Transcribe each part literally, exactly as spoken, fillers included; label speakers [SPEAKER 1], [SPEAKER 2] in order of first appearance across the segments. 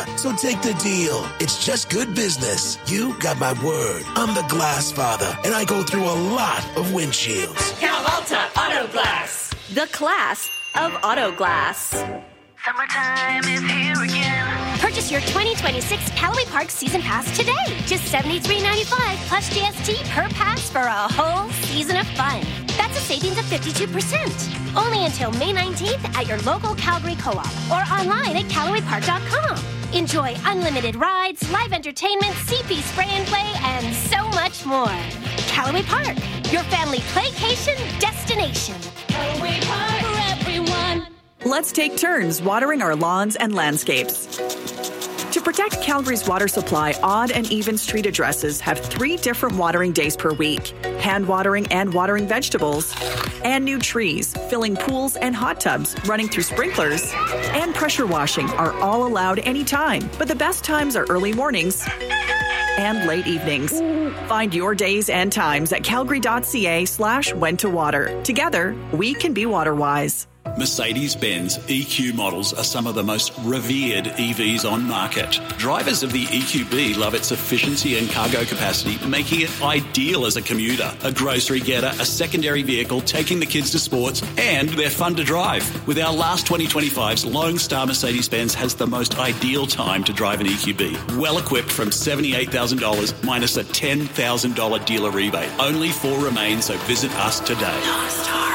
[SPEAKER 1] So take the deal. It's just good business. You got my word. I'm the glass father, and I go through a lot of windshields.
[SPEAKER 2] Cal Alta Auto Glass.
[SPEAKER 3] The class of auto glass.
[SPEAKER 4] Summertime is here again.
[SPEAKER 5] Purchase your twenty twenty-six Callaway Park Season Pass today. Just seventy-three dollars and ninety-five cents plus G S T per pass for a whole season of fun. That's a savings of fifty-two percent. Only until May nineteenth at your local Calgary Co-op or online at Callaway Park dot com. Enjoy unlimited rides, live entertainment, C P spray and play, and so much more. Callaway Park, your family playcation destination.
[SPEAKER 2] Callaway Park for everyone.
[SPEAKER 6] Let's take turns watering our lawns and landscapes. To protect Calgary's water supply, odd and even street addresses have three different watering days per week. Hand watering and watering vegetables. And new trees, filling pools and hot tubs, running through sprinklers. And pressure washing are all allowed anytime. But the best times are early mornings and late evenings. Find your days and times at calgary.ca slash when to water. Together, we can be water wise.
[SPEAKER 7] Mercedes-Benz E Q models are some of the most revered E Vs on market. Drivers of the E Q B love its efficiency and cargo capacity, making it ideal as a commuter, a grocery getter, a secondary vehicle, taking the kids to sports, and they're fun to drive. With our last twenty twenty-fives, Lone Star Mercedes-Benz has the most ideal time to drive an E Q B. Well equipped from seventy-eight thousand dollars minus a ten thousand dollars dealer rebate. Only four remain, so visit us today.
[SPEAKER 6] Lone Star.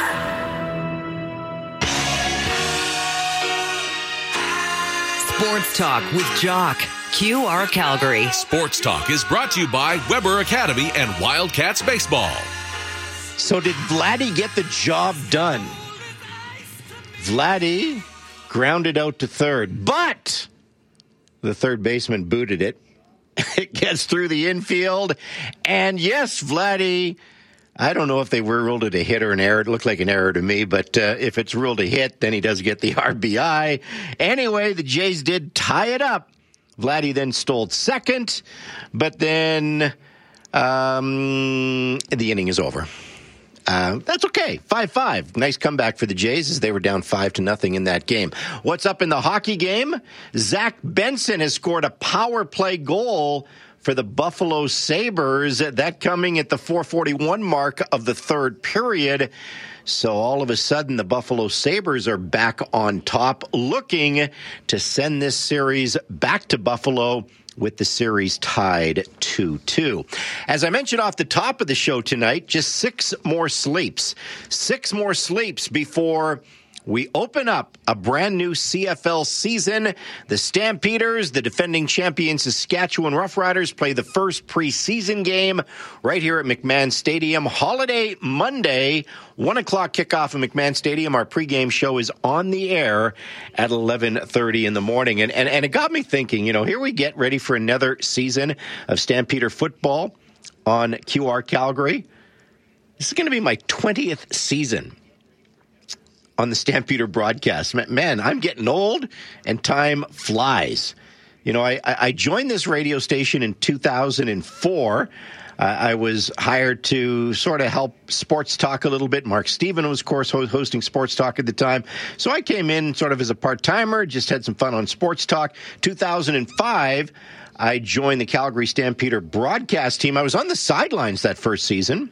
[SPEAKER 8] Sports Talk with Jock. Q R Calgary.
[SPEAKER 9] Sports Talk is brought to you by Weber Academy and Wildcats Baseball.
[SPEAKER 10] So did Vladdy get the job done? Vladdy grounded out to third, but the third baseman booted it. It gets through the infield, and yes, Vladdy, I don't know if they were ruled it a hit or an error. It looked like an error to me, but uh, if it's ruled a hit, then he does get the R B I. Anyway, the Jays did tie it up. Vladdy then stole second, but then um, the inning is over. Uh, that's okay. five five. Nice comeback for the Jays as they were down five to nothing in that game. What's up in the hockey game? Zach Benson has scored a power play goal for the Buffalo Sabres, that coming at the four forty-one mark of the third period. So all of a sudden, the Buffalo Sabres are back on top, looking to send this series back to Buffalo with the series tied two two. As I mentioned off the top of the show tonight, just six more sleeps. Six more sleeps before we open up a brand new C F L season. The Stampeders, the defending champion Saskatchewan Roughriders, play the first preseason game right here at McMahon Stadium. Holiday Monday, one o'clock kickoff at McMahon Stadium. Our pregame show is on the air at eleven thirty in the morning. And, and, and it got me thinking, you know, here we get ready for another season of Stampeder football on Q R Calgary. This is going to be my twentieth season on the Stampeder broadcast. Man, I'm getting old and time flies. You know, I, I joined this radio station in two thousand four. Uh, I was hired to sort of help Sports Talk a little bit. Mark Steven was, of course, hosting Sports Talk at the time. So I came in sort of as a part-timer, just had some fun on Sports Talk. two thousand five, I joined the Calgary Stampeder broadcast team. I was on the sidelines that first season.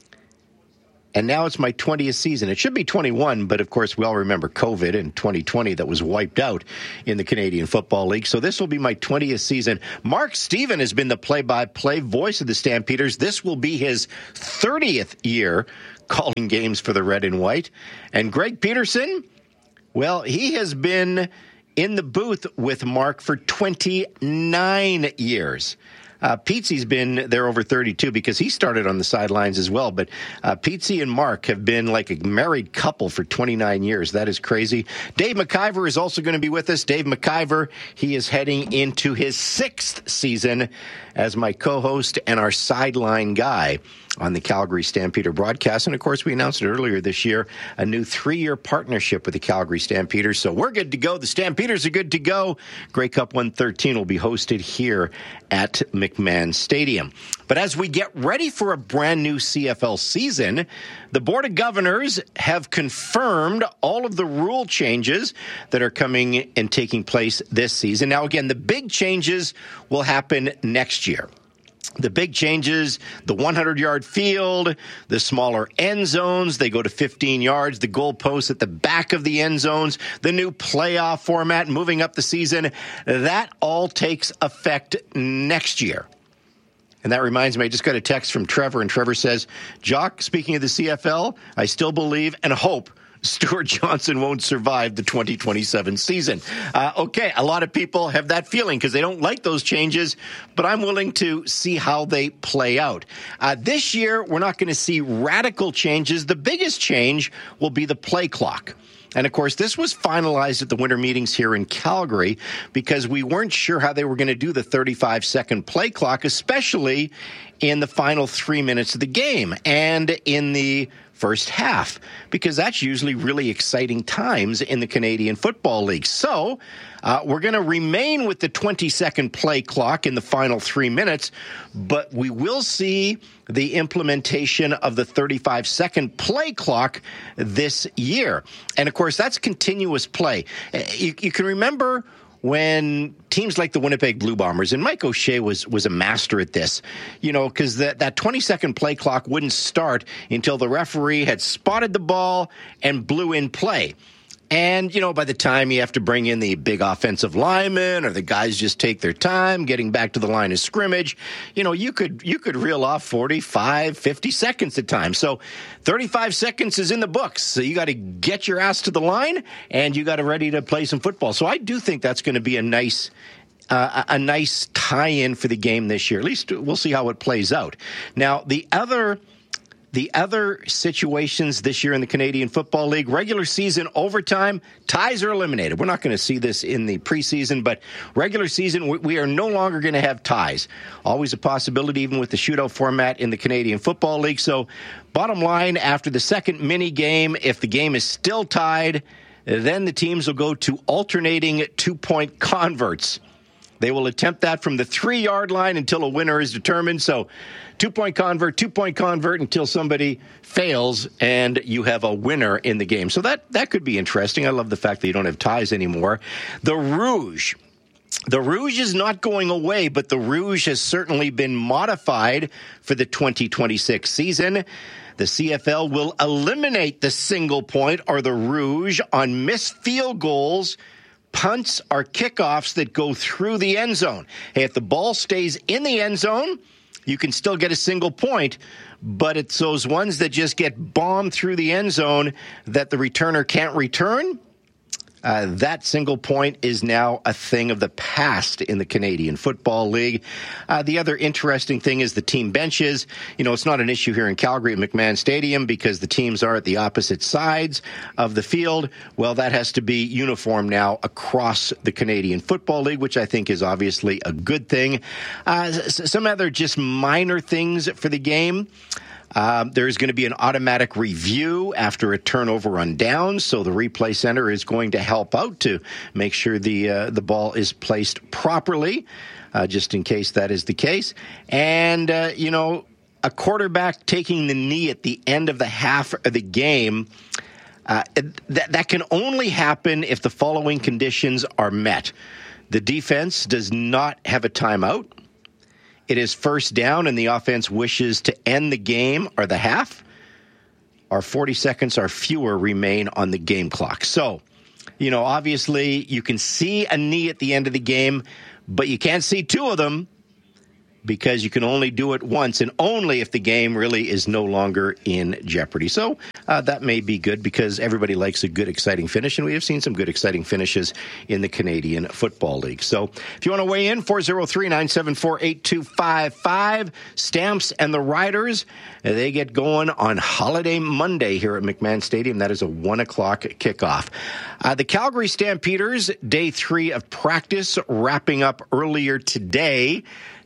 [SPEAKER 10] And now it's my twentieth season. It should be twenty-one, but of course we all remember COVID in twenty twenty that was wiped out in the Canadian Football League. So this will be my twentieth season. Mark Steven has been the play-by-play voice of the Stampeders. This will be his thirtieth year calling games for the Red and White. And Greg Peterson, well, he has been in the booth with Mark for twenty-nine years. Uh, Pete's been there over thirty-two because he started on the sidelines as well. But uh, Petey and Mark have been like a married couple for twenty-nine years. That is crazy. Dave McIver is also going to be with us. Dave McIver, he is heading into his sixth season as my co-host and our sideline guy. on the Calgary Stampeder broadcast. And, of course, we announced it earlier this year, a new three-year partnership with the Calgary Stampeders. So we're good to go. The Stampeders are good to go. Grey Cup one thirteen will be hosted here at McMahon Stadium. But as we get ready for a brand new C F L season, the Board of Governors have confirmed all of the rule changes that are coming and taking place this season. Now, again, the big changes will happen next year. The big changes, the hundred-yard field, the smaller end zones, they go to fifteen yards, the goalposts at the back of the end zones, the new playoff format moving up the season, that all takes effect next year. And that reminds me, I just got a text from Trevor, and Trevor says, Jock, speaking of the C F L, I still believe and hope Stuart Johnson won't survive the twenty twenty-seven season. Uh, okay, a lot of people have that feeling because they don't like those changes, but I'm willing to see how they play out. Uh, this year, we're not going to see radical changes. The biggest change will be the play clock. And, of course, this was finalized at the winter meetings here in Calgary because we weren't sure how they were going to do the thirty-five second play clock, especially in the final three minutes of the game and in the first half, because that's usually really exciting times in the Canadian Football League. So uh, we're going to remain with the twenty second play clock in the final three minutes, but we will see the implementation of the thirty-five second play clock this year. And, of course, that's continuous play. You, you can remember when teams like the Winnipeg Blue Bombers, and Mike O'Shea was was a master at this, you know, because that, that twenty second play clock wouldn't start until the referee had spotted the ball and blew in play. And, you know, by the time you have to bring in the big offensive linemen or the guys just take their time getting back to the line of scrimmage, you know, you could you could reel off forty-five, fifty seconds at times. So thirty-five seconds is in the books. So you got to get your ass to the line and you got to ready to play some football. So I do think that's going to be a nice uh, a nice tie-in for the game this year. At least we'll see how it plays out. Now, the other The other situations this year in the Canadian Football League, regular season overtime, ties are eliminated. We're not going to see this in the preseason, but regular season, we are no longer going to have ties. Always a possibility, even with the shootout format in the Canadian Football League. So bottom line, after the second mini game, if the game is still tied, then the teams will go to alternating two-point converts. They will attempt that from the three-yard line until a winner is determined. So two-point convert, two-point convert until somebody fails and you have a winner in the game. So that, that could be interesting. I love the fact that you don't have ties anymore. The Rouge. The Rouge is not going away, but the Rouge has certainly been modified for the twenty twenty-six season. The C F L will eliminate the single point or the Rouge on missed field goals, punts, or kickoffs that go through the end zone. Hey, if the ball stays in the end zone, you can still get a single point, but it's those ones that just get bombed through the end zone that the returner can't return. Uh, that single point is now a thing of the past in the Canadian Football League. Uh, the other interesting thing is the team benches. You know, it's not an issue here in Calgary at McMahon Stadium because the teams are at the opposite sides of the field. Well, that has to be uniform now across the Canadian Football League, which I think is obviously a good thing. Uh, some other just minor things for the game. Um, there's going to be an automatic review after a turnover on downs, so the replay center is going to help out to make sure the uh, the ball is placed properly, uh, just in case that is the case. And, uh, you know, a quarterback taking the knee at the end of the half of the game, uh, that, that can only happen if the following conditions are met. The defense does not have a timeout. It is first down and the offense wishes to end the game or the half, or forty seconds or fewer remain on the game clock. So, you know, obviously you can see a knee at the end of the game, but you can't see two of them because you can only do it once and only if the game really is no longer in jeopardy. So uh, that may be good because everybody likes a good, exciting finish, and we have seen some good, exciting finishes in the Canadian Football League. So if you want to weigh in, four oh three, nine seven four, eight two five five. Stamps and the Riders, they get going on Holiday Monday here at McMahon Stadium. That is a one o'clock kickoff. Uh, the Calgary Stampeders, day three of practice, wrapping up earlier today. No day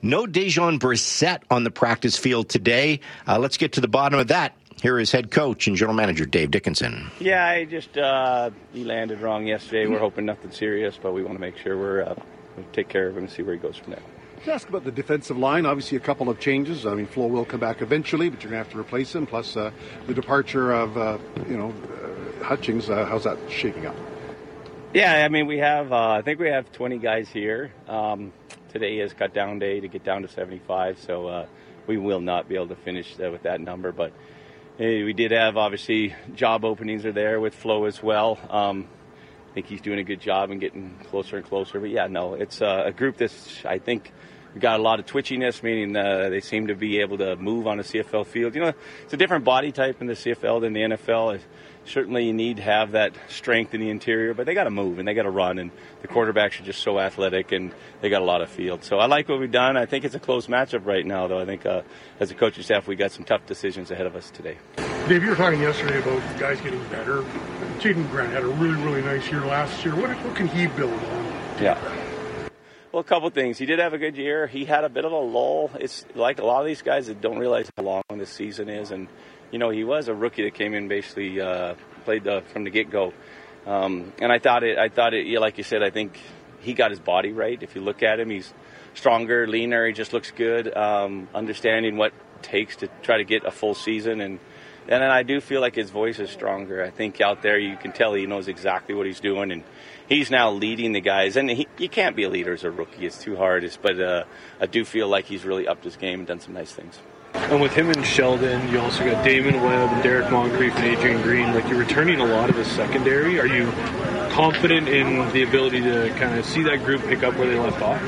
[SPEAKER 10] Lejeune Brissett on the practice field today. Uh, let's get to the bottom of that. Here is head coach and general manager Dave Dickenson.
[SPEAKER 11] Yeah, I just uh, he landed wrong yesterday. We're hoping nothing serious, but we want to make sure we're uh, we'll take care of him and see where he goes from there.
[SPEAKER 12] Can I ask about the defensive line? Obviously, a couple of changes. I mean, Flo will come back eventually, but you're going to have to replace him. Plus, uh, the departure of uh, you know uh, Hutchings. Uh, how's that shaping up?
[SPEAKER 11] Yeah, I mean, we have uh, I think we have twenty guys here. Um, today is cut down day to get down to seventy-five, so uh, we will not be able to finish uh, with that number, but. We did have, obviously, job openings are there with Flo as well. Um, I think he's doing a good job and getting closer and closer. But, yeah, no, it's uh, a group that's, I think, got a lot of twitchiness, meaning uh, they seem to be able to move on a C F L field. You know, it's a different body type in the C F L than the N F L. Certainly you need to have that strength in the interior, but they got to move and they got to run, and the quarterbacks are just so athletic and they got a lot of field. So I like what we've done. I think it's a close matchup right now, though. I think uh, as a coaching staff, we got some tough decisions ahead of us today.
[SPEAKER 13] Dave, you were talking yesterday about guys getting better. Jaden Grant had a really, really nice year last year. What, what can he build on?
[SPEAKER 11] Yeah. Well, a couple things. He did have a good year. He had a bit of a lull. It's like a lot of these guys that don't realize how long this season is, and you know, he was a rookie that came in basically uh, played the, from the get-go. Um, and I thought it, I thought it, yeah, like you said, I think he got his body right. If you look at him, he's stronger, leaner. He just looks good. Um, understanding what it takes to try to get a full season. And, and then I do feel like his voice is stronger. I think out there you can tell he knows exactly what he's doing. And he's now leading the guys. And he, you can't be a leader as a rookie. It's too hard. It's, but uh, I do feel like he's really upped his game and done some nice things.
[SPEAKER 14] And with him and Sheldon, you also got Damon Webb and Derek Moncrief and Adrian Green. Like, you're returning a lot of his secondary. Are you confident in the ability to kind of see that group pick up where they left off?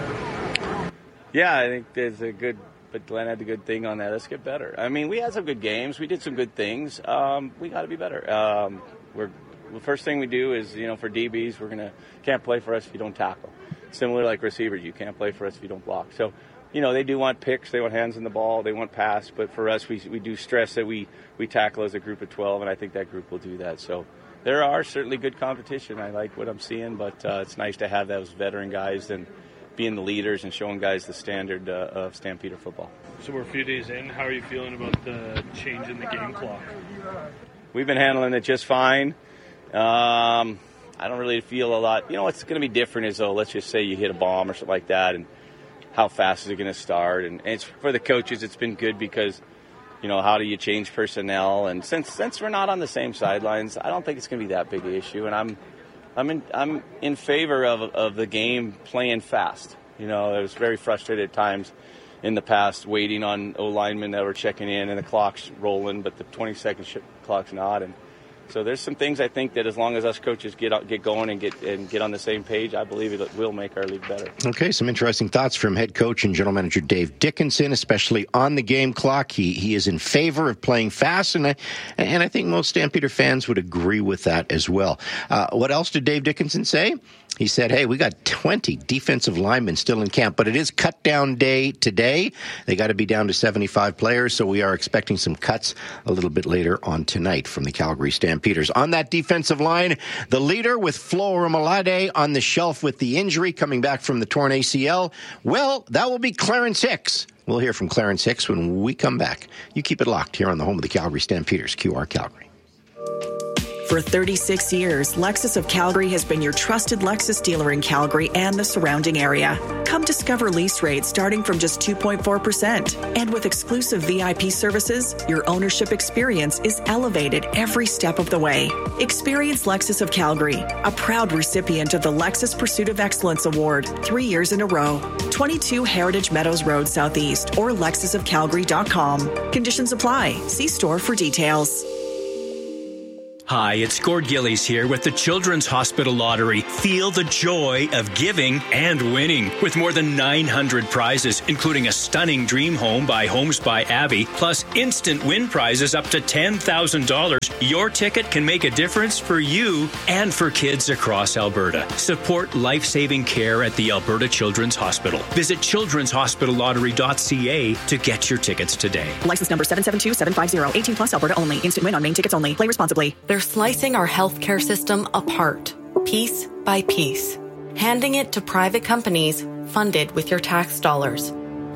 [SPEAKER 11] Yeah, I think there's a good, but Glenn had a good thing on that. Let's get better. I mean, we had some good games. We did some good things. Um, we got to be better. Um, we're the first thing we do is, you know, for D Bs, we're gonna can't play for us if you don't tackle. Similar like receivers, you can't play for us if you don't block. So. You know, they do want picks, they want hands in the ball, they want pass, but for us, we we do stress that we, we tackle as a group of twelve, and I think that group will do that. So there are certainly good competition. I like what I'm seeing, but uh, it's nice to have those veteran guys and being the leaders and showing guys the standard uh, of Stampeder football.
[SPEAKER 14] So we're a few days in. How are you feeling about the change in the game clock?
[SPEAKER 11] We've been handling it just fine. Um, I don't really feel a lot. You know, what's going to be different is, though, let's just say you hit a bomb or something like that, and how fast is it going to start? And, and it's for the coaches, it's been good because, you know, how do you change personnel? And since since we're not on the same sidelines, I don't think it's going to be that big an issue. And I'm I'm in I'm in favor of of the game playing fast. You know, I was very frustrated at times in the past waiting on O linemen that were checking in and the clock's rolling, but the twenty second sh- clock's not. And so there's some things I think that as long as us coaches get get going and get and get on the same page, I believe it will make our league better.
[SPEAKER 10] Okay, some interesting thoughts from head coach and general manager Dave Dickenson, especially on the game clock. He he is in favor of playing fast, and I, and I think most Stampeder fans would agree with that as well. Uh, what else did Dave Dickenson say? He said, hey, we got twenty defensive linemen still in camp, but it is cut down day today. They got to be down to seventy-five players, so we are expecting some cuts a little bit later on tonight from the Calgary Stampeders. On that defensive line, the leader with Flo Romolade on the shelf with the injury coming back from the torn A C L. Well, that will be Clarence Hicks. We'll hear from Clarence Hicks when we come back. You keep it locked here on the home of the Calgary Stampeders, Q R Calgary.
[SPEAKER 6] For thirty-six years, Lexus of Calgary has been your trusted Lexus dealer in Calgary and the surrounding area. Come discover lease rates starting from just two point four percent. And with exclusive V I P services, your ownership experience is elevated every step of the way. Experience Lexus of Calgary, a proud recipient of the Lexus Pursuit of Excellence Award, three years in a row. twenty-two Heritage Meadows Road Southeast or lexus of calgary dot com. Conditions apply. See store for details.
[SPEAKER 15] Hi, it's Gord Gillies here with the Children's Hospital Lottery. Feel the joy of giving and winning with more than nine hundred prizes, including a stunning dream home by Homes by Abby, plus instant win prizes up to ten thousand dollars. Your ticket can make a difference for you and for kids across Alberta. Support life-saving care at the Alberta Children's Hospital. Visit children's hospital lottery dot c a to get your tickets today.
[SPEAKER 6] License number seven seven two seven five zero. eighteen plus Alberta only. Instant win on main tickets only. Play responsibly.
[SPEAKER 16] They're slicing our healthcare system apart, piece by piece, handing it to private companies funded with your tax dollars.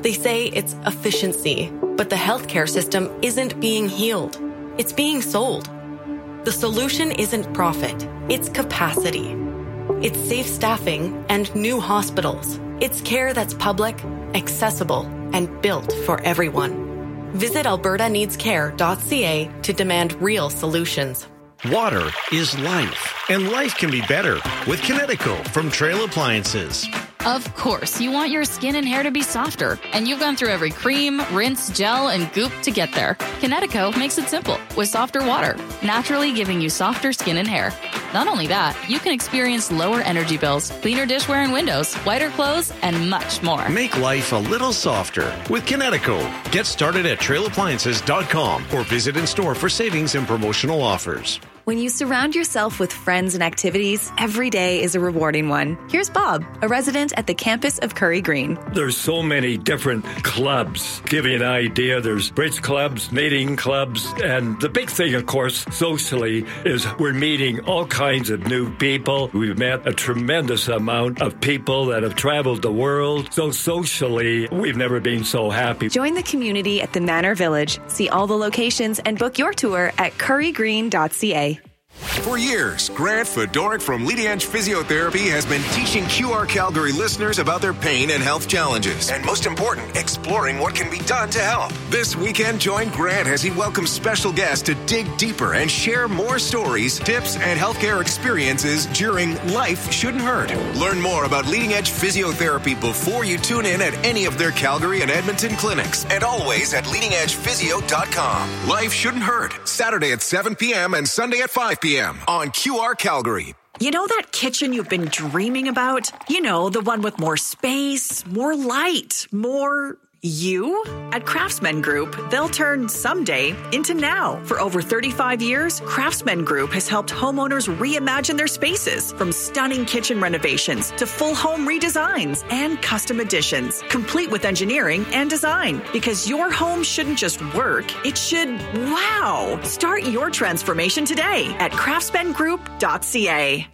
[SPEAKER 16] They say it's efficiency, but the healthcare system isn't being healed. It's being sold. The solution isn't profit, it's capacity. It's safe staffing and new hospitals. It's care that's public, accessible, and built for everyone. Visit alberta needs care dot c a to demand real solutions.
[SPEAKER 17] Water is life, and life can be better with Kinetico from Trail Appliances.
[SPEAKER 18] Of course, you want your skin and hair to be softer, and you've gone through every cream, rinse, gel, and goop to get there. Kinetico makes it simple with softer water, naturally giving you softer skin and hair. Not only that, you can experience lower energy bills, cleaner dishware and windows, whiter clothes, and much more.
[SPEAKER 17] Make life a little softer with Kinetico. Get started at trail appliances dot com or visit in store for savings and promotional offers.
[SPEAKER 19] When you surround yourself with friends and activities, every day is a rewarding one. Here's Bob, a resident at the campus of Curry Green.
[SPEAKER 20] There's so many different clubs. To give you an idea, there's bridge clubs, knitting clubs, and the big thing, of course, socially, is we're meeting all kinds of new people. We've met a tremendous amount of people that have traveled the world. So socially, we've never been so happy.
[SPEAKER 19] Join the community at the Manor Village. See all the locations and book your tour at curry green dot c a.
[SPEAKER 21] For years, Grant Fedoruk from Leading Edge Physiotherapy has been teaching Q R Calgary listeners about their pain and health challenges. And most important, exploring what can be done to help. This weekend, join Grant as he welcomes special guests to dig deeper and share more stories, tips, and healthcare experiences during Life Shouldn't Hurt. Learn more about Leading Edge Physiotherapy before you tune in at any of their Calgary and Edmonton clinics. And always at leading edge physio dot com. Life Shouldn't Hurt, Saturday at seven p.m. and Sunday at five p.m. on Q R Calgary.
[SPEAKER 6] You know that kitchen you've been dreaming about? You know, the one with more space, more light, more you? At Craftsman Group, they'll turn someday into now. For over thirty-five years, Craftsman Group has helped homeowners reimagine their spaces, from stunning kitchen renovations to full home redesigns and custom additions, complete with engineering and design. Because your home shouldn't just work, it should wow. Start your transformation today at craftsman group dot c a.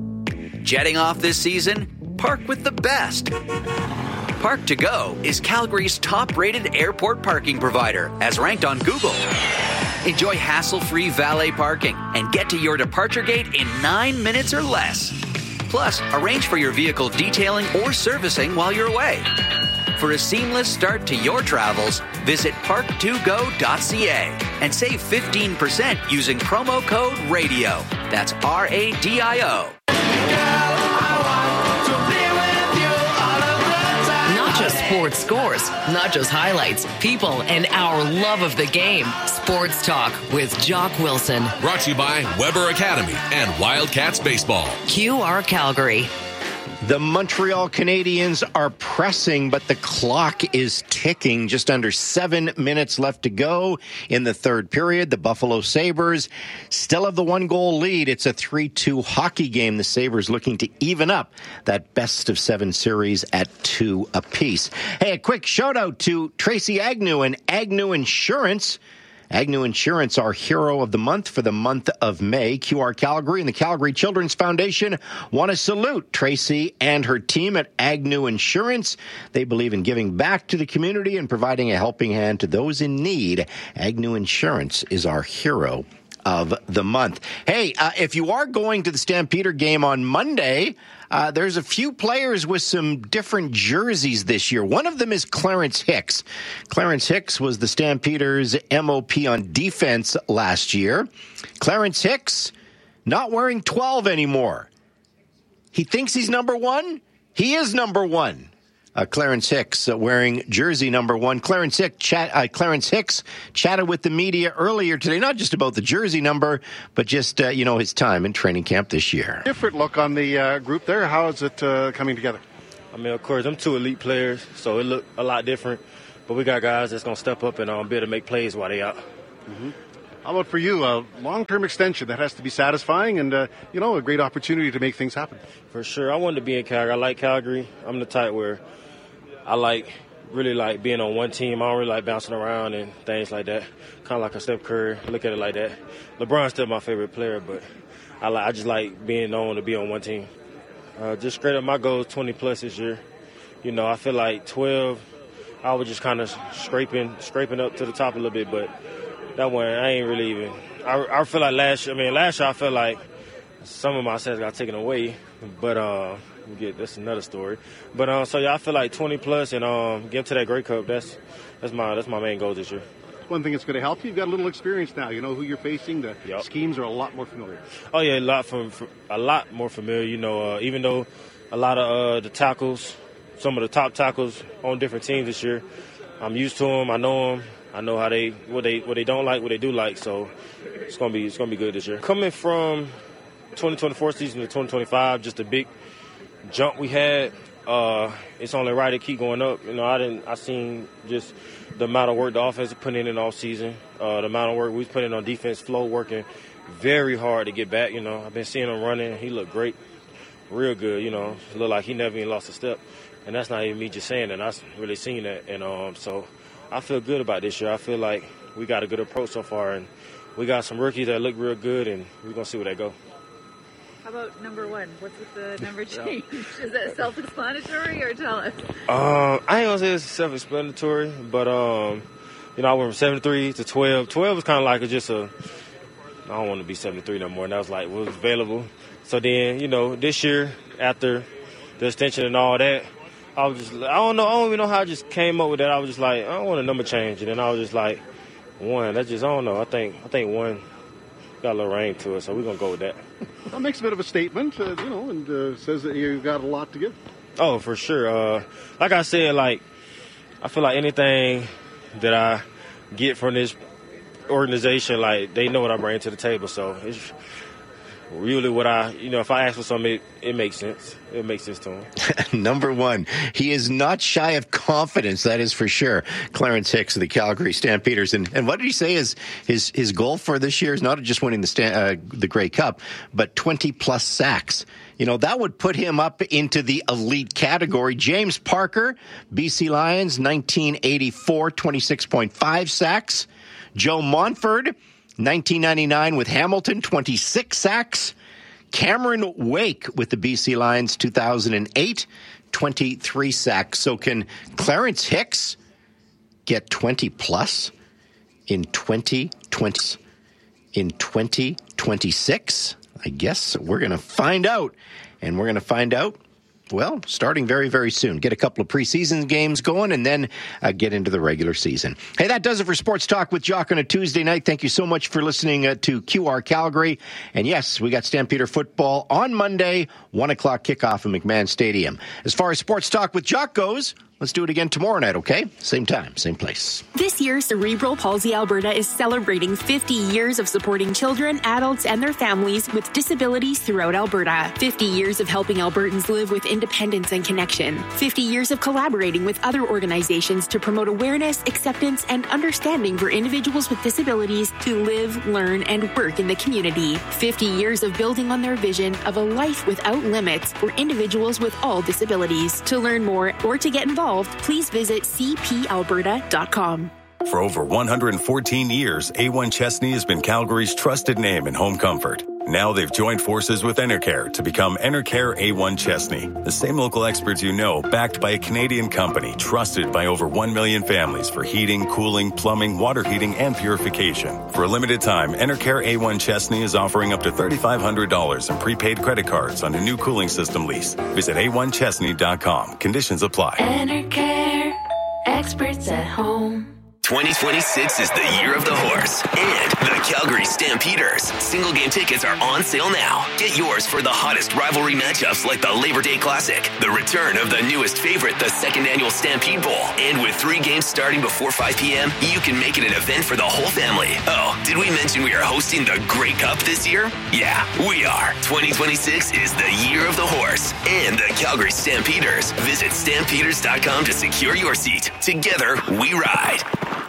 [SPEAKER 22] Jetting off this season? Park with the best. Park to Go is Calgary's top-rated airport parking provider, as ranked on Google. Enjoy hassle-free valet parking and get to your departure gate in nine minutes or less. Plus, arrange for your vehicle detailing or servicing while you're away. For a seamless start to your travels, visit park to go dot c a and save fifteen percent using promo code RADIO. That's R A D I O.
[SPEAKER 8] Just sports scores, not just highlights, people, and our love of the game. Sports Talk with Jock Wilson.
[SPEAKER 9] Brought to you by Weber Academy and Wildcats Baseball.
[SPEAKER 8] Q R Calgary.
[SPEAKER 10] The Montreal Canadiens are pressing, but the clock is ticking. Just under seven minutes left to go in the third period. The Buffalo Sabres still have the one-goal lead. It's a three two hockey game. The Sabres looking to even up that best-of-seven series at two apiece. Hey, a quick shout-out to Tracy Agnew and Agnew Insurance. Agnew Insurance, our hero of the month for the month of May. Q R Calgary and the Calgary Children's Foundation want to salute Tracy and her team at Agnew Insurance. They believe in giving back to the community and providing a helping hand to those in need. Agnew Insurance is our hero of the month. Hey, uh, if you are going to the Stampeder game on Monday, uh, there's a few players with some different jerseys this year. One of them is Clarence Hicks. Clarence Hicks was the Stampeders' M O P on defense last year. Clarence Hicks not wearing twelve anymore. He thinks he's number one. He is number one. Uh, Clarence Hicks uh, wearing jersey number one. Clarence Hicks, chat, uh, Clarence Hicks chatted with the media earlier today, not just about the jersey number, but just, uh, you know, his time in training camp this year.
[SPEAKER 12] Different look on the uh, group there. How is it uh, coming together?
[SPEAKER 23] I mean, of course, I'm two elite players, so it look a lot different. But we got guys that's going to step up and um, be able to make plays while they out.
[SPEAKER 12] Mm-hmm. How about for you? A long-term extension that has to be satisfying and, uh, you know, a great opportunity to make things happen.
[SPEAKER 23] For sure. I wanted to be in Calgary. I like Calgary. I'm the type where I like, really like being on one team. I don't really like bouncing around and things like that. Kind of like a Steph Curry. Look at it like that. LeBron's still my favorite player, but I like, I just like being known to be on one team. Uh, just straight up, my goal is twenty plus this year. You know, I feel like twelve I was just kind of scraping scraping up to the top a little bit, but that one, I ain't really even. I, I feel like last year, I mean, last year I felt like some of my sets got taken away, but uh, we get that's another story. But uh, so yeah, I feel like twenty plus and um, get to that Grey Cup. That's that's my that's my main goal this year.
[SPEAKER 12] One thing that's going to help you, you've got a little experience now. You know who you're facing. The
[SPEAKER 23] yep.
[SPEAKER 12] schemes are a lot more familiar.
[SPEAKER 23] Oh yeah, a lot from a lot more familiar. You know, uh, even though a lot of uh, the tackles, some of the top tackles on different teams this year, I'm used to them. I know them. I know how they what they what they don't like, what they do like. So it's gonna be it's gonna be good this year. Coming from twenty twenty-four season to twenty twenty-five, just a big jump we had. Uh, it's only right to keep going up. You know, I didn't. I seen just the amount of work the offense is putting in all season. Uh, the amount of work we was putting on defense, Flo working very hard to get back. You know, I've been seeing him running. He looked great, real good. You know, it looked like he never even lost a step. And that's not even me just saying that. I've really seen that. And um, so I feel good about this year. I feel like we got a good approach so far, and we got some rookies that look real good, and we're gonna see where they go.
[SPEAKER 1] How about number one? What's with the number change? Is that self-explanatory, or tell us?
[SPEAKER 23] Um, I ain't gonna say it's self-explanatory, but um, you know, I went from seventy-three to twelve. twelve was kind of like a, just a. I don't want to be seventy-three no more, and that was like what was available. So then, you know, this year after the extension and all that, I was just, I don't know, I don't even know how I just came up with that. I was just like, I don't want a number change, and then I was just like, one. That's just, I don't know. I think, I think one got a little rain to it, so we're gonna go with that.
[SPEAKER 12] That makes a bit of a statement, uh, you know, and uh, says that you've got a lot to give.
[SPEAKER 23] Oh, for sure. Uh, like I said, like I feel like anything that I get from this organization, like they know what I bring to the table. So it's really what I, you know, if I ask for something, it, it makes sense. It makes sense to him.
[SPEAKER 10] Number one, he is not shy of confidence, that is for sure. Clarence Hicks of the Calgary Stampeders. And, and what did he say is his, his goal for this year is not just winning the Stan, uh, the Grey Cup, but twenty-plus sacks. You know, that would put him up into the elite category. James Parker, B C Lions, nineteen eighty-four, twenty-six point five sacks. Joe Montford, nineteen ninety-nine with Hamilton, twenty-six sacks. Cameron Wake with the B C Lions, two thousand eight, twenty-three sacks. So can Clarence Hicks get twenty plus in twenty twenty, in twenty twenty-six? I guess we're going to find out. And we're going to find out, well, starting very, very soon. Get a couple of preseason games going and then uh, get into the regular season. Hey, that does it for Sports Talk with Jock on a Tuesday night. Thank you so much for listening uh, to Q R Calgary. And yes, we got Stampeder football on Monday, one o'clock kickoff in McMahon Stadium. As far as Sports Talk with Jock goes, let's do it again tomorrow night, okay? Same time, same place.
[SPEAKER 3] This year, Cerebral Palsy Alberta is celebrating fifty years of supporting children, adults, and their families with disabilities throughout Alberta. fifty years of helping Albertans live with independence and connection. fifty years of collaborating with other organizations to promote awareness, acceptance, and understanding for individuals with disabilities to live, learn, and work in the community. fifty years of building on their vision of a life without limits for individuals with all disabilities. To learn more or to get involved, please visit c p alberta dot com.
[SPEAKER 4] For over one hundred fourteen years, A one Chesney has been Calgary's trusted name in home comfort. Now they've joined forces with Enercare to become Enercare A one Chesney. The same local experts you know, backed by a Canadian company, trusted by over one million families for heating, cooling, plumbing, water heating, and purification. For a limited time, Enercare A one Chesney is offering up to three thousand five hundred dollars in prepaid credit cards on a new cooling system lease. Visit a one chesney dot com. Conditions apply.
[SPEAKER 2] Enercare, experts at home.
[SPEAKER 24] twenty twenty-six is the year of the horse and the Calgary Stampeders. Single game tickets are on sale now. Get yours for the hottest rivalry matchups like the Labor Day Classic, the return of the newest favorite, the second annual Stampede Bowl. And with three games starting before five p.m., you can make it an event for the whole family. Oh, did we mention we are hosting the Grey Cup this year? Yeah, we are. twenty twenty-six is the year of the horse and the Calgary Stampeders. Visit stampeders dot com to secure your seat. Together, we ride.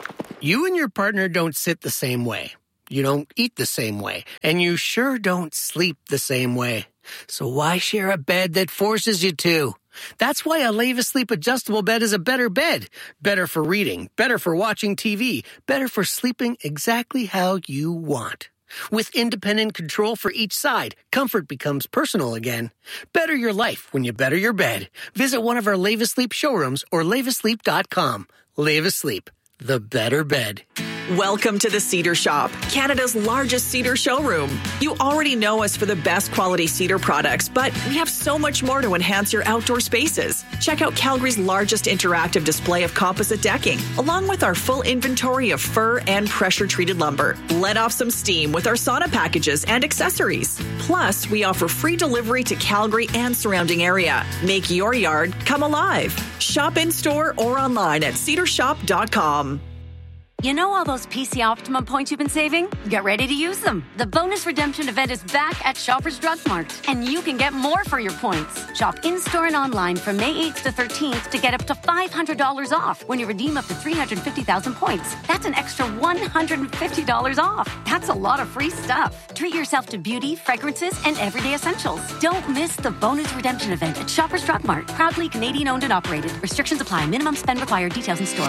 [SPEAKER 25] You and your partner don't sit the same way. You don't eat the same way. And you sure don't sleep the same way. So why share a bed that forces you to? That's why a Leva Sleep adjustable bed is a better bed. Better for reading, better for watching T V, better for sleeping exactly how you want. With independent control for each side, comfort becomes personal again. Better your life when you better your bed. Visit one of our Leva Sleep showrooms or leva sleep dot com. Leva Sleep, the better bed.
[SPEAKER 6] Welcome to the Cedar Shop, Canada's largest cedar showroom. You already know us for the best quality cedar products, but we have so much more to enhance your outdoor spaces. Check out Calgary's largest interactive display of composite decking, along with our full inventory of fir and pressure-treated lumber. Let off some steam with our sauna packages and accessories. Plus, we offer free delivery to Calgary and surrounding area. Make your yard come alive. Shop in-store or online at cedar shop dot com.
[SPEAKER 5] You know all those P C Optimum points you've been saving? Get ready to use them. The bonus redemption event is back at Shoppers Drug Mart, and you can get more for your points. Shop in-store and online from May eighth to thirteenth to get up to five hundred dollars off when you redeem up to three hundred fifty thousand points. That's an extra one hundred fifty dollars off. That's a lot of free stuff. Treat yourself to beauty, fragrances, and everyday essentials. Don't miss the bonus redemption event at Shoppers Drug Mart. Proudly Canadian owned and operated. Restrictions apply. Minimum spend required. Details in store.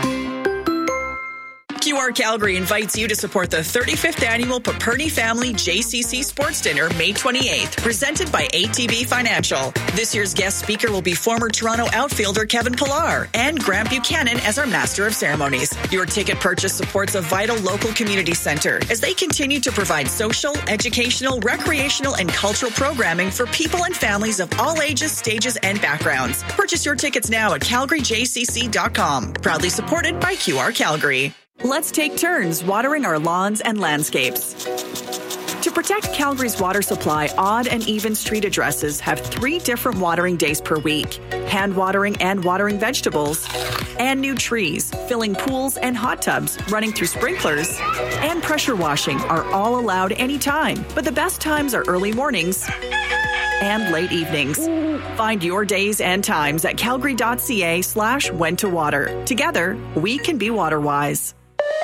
[SPEAKER 6] Q R Calgary invites you to support the thirty-fifth Annual Paperny Family J C C Sports Dinner, May twenty-eighth, presented by A T B Financial. This year's guest speaker will be former Toronto outfielder Kevin Pillar and Grant Buchanan as our Master of Ceremonies. Your ticket purchase supports a vital local community center as they continue to provide social, educational, recreational, and cultural programming for people and families of all ages, stages, and backgrounds. Purchase your tickets now at calgary j c c dot com. Proudly supported by Q R Calgary. Let's take turns watering our lawns and landscapes. To protect Calgary's water supply, odd and even street addresses have three different watering days per week. Hand watering and watering vegetables, and new trees, filling pools and hot tubs, running through sprinklers, and pressure washing are all allowed anytime. But the best times are early mornings and late evenings. Find your days and times at calgary.ca slash when to water. Together, we can be water-wise.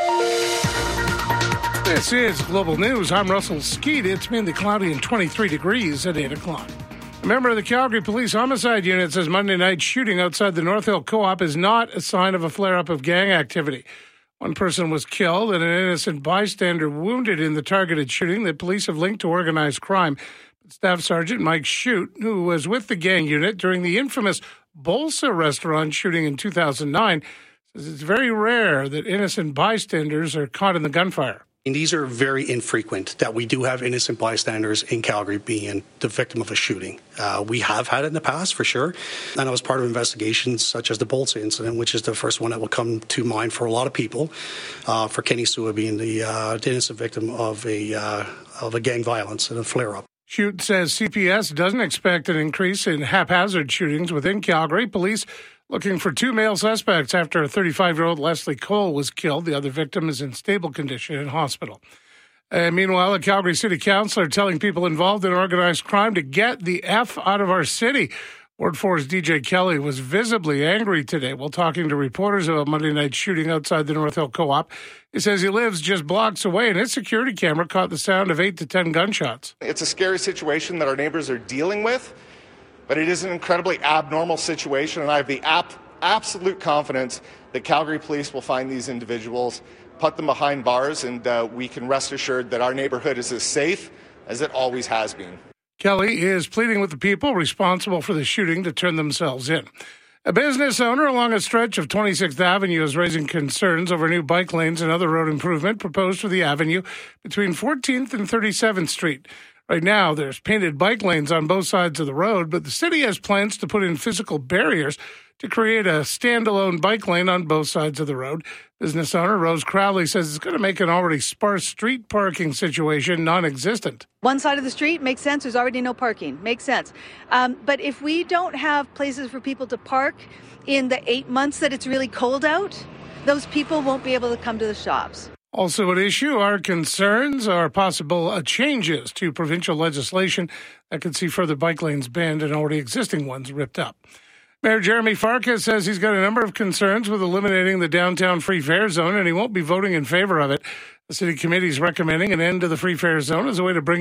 [SPEAKER 7] This is Global News. I'm Russell Skeet. It's mainly cloudy and twenty-three degrees at eight o'clock. A member of the Calgary Police Homicide Unit says Monday night's shooting outside the North Hill Co-op is not a sign of a flare-up of gang activity. One person was killed and an innocent bystander wounded in the targeted shooting that police have linked to organized crime. Staff Sergeant Mike Shute, who was with the gang unit during the infamous Bolsa restaurant shooting in two thousand nine, says it's very rare that innocent bystanders are caught in the gunfire.
[SPEAKER 11] And these are very infrequent that we do have innocent bystanders in Calgary being the victim of a shooting. Uh, we have had it in the past, for sure. And I was part of investigations such as the Bolsa incident, which is the first one that will come to mind for a lot of people, uh, for Kenny Sua being the, uh, the innocent victim of a, uh, of a gang violence and a flare-up.
[SPEAKER 7] Shute says C P S doesn't expect an increase in haphazard shootings within Calgary. Police looking for two male suspects after a thirty-five-year-old Leslie Cole was killed. The other victim is in stable condition in hospital. And meanwhile, a Calgary City Councillor telling people involved in organized crime to get the F out of our city. Ward four's D J Kelly was visibly angry today while talking to reporters about Monday night's shooting outside the North Hill Co-op. He says he lives just blocks away, and his security camera caught the sound of eight to ten gunshots.
[SPEAKER 13] It's a scary situation that our neighbors are dealing with, but it is an incredibly abnormal situation, and I have the ap- absolute confidence that Calgary Police will find these individuals, put them behind bars, and uh, we can rest assured that our neighborhood is as safe as it always has been.
[SPEAKER 7] Kelly is pleading with the people responsible for the shooting to turn themselves in. A business owner along a stretch of twenty-sixth Avenue is raising concerns over new bike lanes and other road improvement proposed for the avenue between fourteenth and thirty-seventh Street. Right now, there's painted bike lanes on both sides of the road, but the city has plans to put in physical barriers to create a standalone bike lane on both sides of the road. Business owner Rose Crowley says it's going to make an already sparse street parking situation non-existent.
[SPEAKER 14] One side of the street makes sense. There's already no parking. Makes sense. Um, but if we don't have places for people to park in the eight months that it's really cold out, those people won't be able to come to the shops.
[SPEAKER 7] Also at issue are concerns or possible uh, changes to provincial legislation that could see further bike lanes banned and already existing ones ripped up. Mayor Jeremy Farkas says he's got a number of concerns with eliminating the downtown free fare zone, and he won't be voting in favor of it. The city committee is recommending an end to the free fare zone as a way to bring